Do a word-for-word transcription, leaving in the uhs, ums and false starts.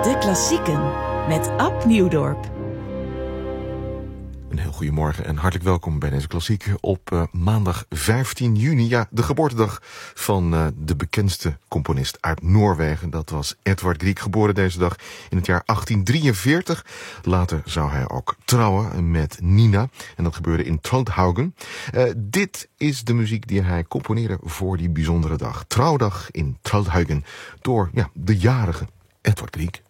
De Klassieken met Ab Nieuwdorp. Een heel goedemorgen en hartelijk welkom bij deze klassiek op uh, maandag vijftien juni. Ja, de geboortedag van uh, de bekendste componist uit Noorwegen. Dat was Edvard Grieg, geboren deze dag in het jaar achttien drieënveertig. Later zou hij ook trouwen met Nina en dat gebeurde in Troldhaugen. Uh, dit is de muziek die hij componeerde voor die bijzondere dag. Trouwdag in Troldhaugen door ja, de jarige Edvard Grieg.